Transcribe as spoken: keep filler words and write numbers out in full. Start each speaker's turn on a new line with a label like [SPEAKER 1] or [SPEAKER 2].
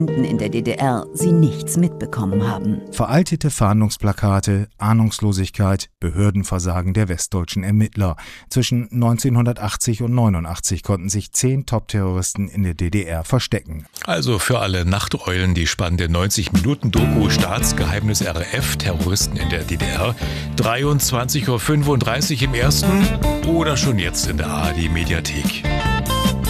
[SPEAKER 1] in der D D R sie nichts mitbekommen haben.
[SPEAKER 2] Veraltete Fahndungsplakate, Ahnungslosigkeit, Behördenversagen der westdeutschen Ermittler. Zwischen neunzehnhundertachtzig und neunundachtzig konnten sich zehn Top-Terroristen in der D D R verstecken.
[SPEAKER 3] Also für alle Nachteulen die spannende neunzig-Minuten-Doku Staatsgeheimnis R A F, Terroristen in der D D R. dreiundzwanzig Uhr fünfunddreißig im ersten oder schon jetzt in der A R D-Mediathek.